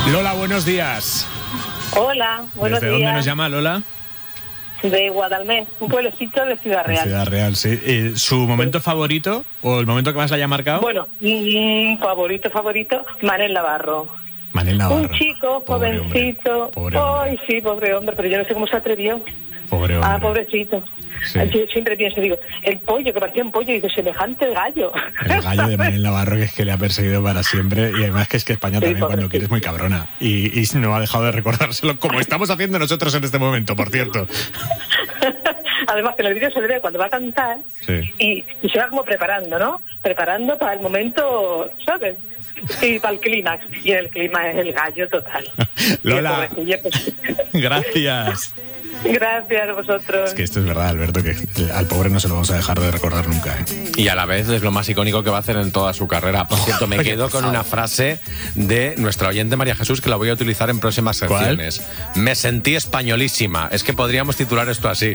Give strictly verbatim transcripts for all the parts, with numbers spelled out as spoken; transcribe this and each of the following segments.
Lola, buenos días. Hola, buenos ¿Desde días. dónde nos llama Lola? De Guadalmés, un pueblecito de Ciudad Real. Ciudad Real, sí. Eh, ¿Su momento favorito o el momento que más le haya marcado? Bueno, mi favorito, favorito, Manel Navarro. Manel Navarro. Un chico, Pobre jovencito. hombre. Pobre hombre. Ay, sí, pobre hombre, pero yo no sé cómo se atrevió. Pobre hombre. Ah, pobrecito. Sí. Yo siempre pienso, digo, el pollo, que parecía un pollo, y dice, semejante gallo. El gallo de Manel Navarro, que es que le ha perseguido para siempre. Y además que es que España Sí, también cuando pobrecito. quiere es muy cabrona. Y, y no ha dejado de recordárselo, como estamos haciendo nosotros en este momento, por cierto. Además, que en el vídeo se le ve cuando va a cantar Sí. y, y se va como preparando, ¿no? Preparando para el momento, ¿sabes? Y para el clímax. Y el clímax es el gallo total. Lola. Y el pobrecillo, pues, Gracias. gracias a vosotros. Es que esto es verdad, Alberto, que al pobre no se lo vamos a dejar de recordar nunca, ¿eh? Y a la vez es lo más icónico que va a hacer en toda su carrera. Por cierto, me quedo con una frase de nuestra oyente María Jesús que la voy a utilizar en próximas ¿Cuál? secciones. Me sentí españolísima. Es que podríamos titular esto así.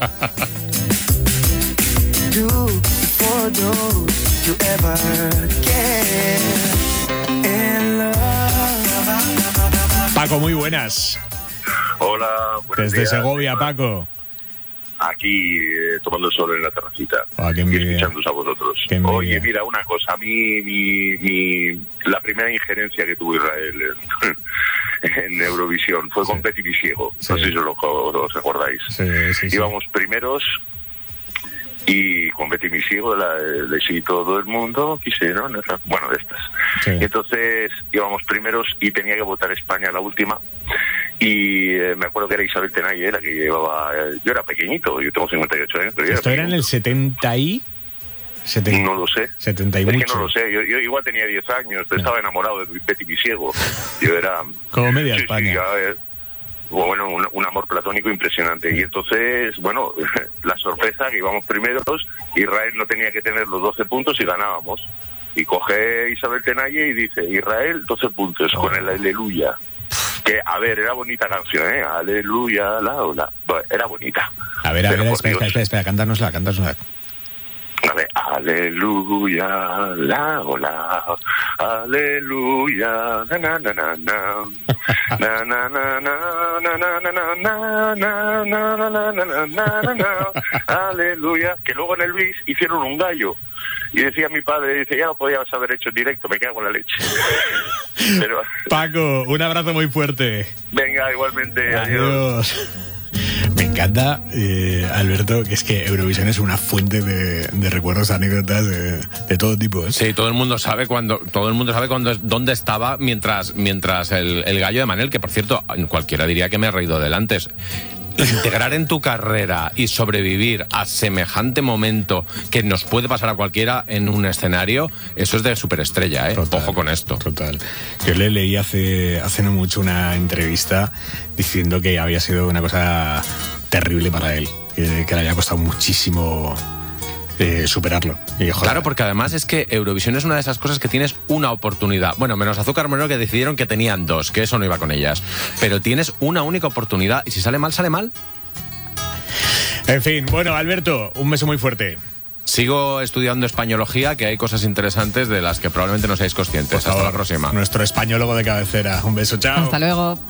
Paco, muy buenas. Hola, buenos Desde días. Segovia, Paco. Aquí eh, tomando el sol en la terracita Ah, qué y envidia. escuchándoos a vosotros. Qué envidia. Oye, mira, una cosa, mi, mi, mi, la primera injerencia que tuvo Israel en, en Eurovisión fue Sí. con Betty Visiego, Sí. no sé si os, lo, os acordáis. Sí, sí, sí. Íbamos primeros y con Betty Visiego la, de sí todo el mundo quisieron, bueno, de estas. Sí. Y entonces íbamos primeros y tenía que votar España la última. Y eh, me acuerdo que era Isabel Tenalle, la que llevaba... Eh, yo era pequeñito, yo tengo cincuenta y ocho años, pero yo Esto era era en el setenta y... setenta, No lo sé. setenta y Es mucho. que no lo sé, yo, yo igual tenía diez años, pero estaba enamorado de Betty Visiego. Yo era... Como media Sí, España. sí, a ver, bueno, un, un amor platónico impresionante. Y entonces, bueno, la sorpresa, que íbamos primeros, Israel no tenía que tener los doce puntos y ganábamos. Y coge Isabel Tenalle y dice, Israel, doce puntos, Oh. con el Aleluya. Que, a ver, era bonita canción, ¿eh? Aleluya, la ola. Bueno, era bonita. A ver, a Pero ver, por espera, Dios. espera, espera, espera, cantárnosla, cantárnosla. A ver, aleluya, la ola, aleluya, na na na na na, na na na na na na na na na na na na na na na na, aleluya. Que luego en el bis hicieron un gallo. Y decía mi padre, dice, ya lo podías haber hecho en directo, me cago en la leche. Pero, Paco, un abrazo muy fuerte. venga, igualmente, adiós. Adiós. Me encanta, eh, Alberto, que es que Eurovisión es una fuente de, de recuerdos, anécdotas de, de todo tipo, ¿eh? Sí, todo el mundo sabe cuando, todo el mundo sabe cuando, dónde estaba mientras, mientras el, el gallo de Manel, que por cierto, cualquiera diría que me he reído del antes. Integrar en tu carrera y sobrevivir a semejante momento que nos puede pasar a cualquiera en un escenario, eso es de superestrella, ¿eh? Total, Ojo con esto. Total. Yo le leí hace, hace no mucho una entrevista diciendo que había sido una cosa terrible para él, que, que le había costado muchísimo eh, superarlo. Y, joder, Claro, porque además es que Eurovisión es una de esas cosas que tienes una oportunidad. Bueno, menos Azúcar Moreno, que decidieron que tenían dos, que eso no iba con ellas. Pero tienes una única oportunidad y si sale mal, sale mal. En fin, bueno, Alberto, un beso muy fuerte. Sigo estudiando españología, que hay cosas interesantes de las que probablemente no seáis conscientes. Por Hasta favor, la próxima. Nuestro españólogo de cabecera. Un beso, chao. Hasta luego.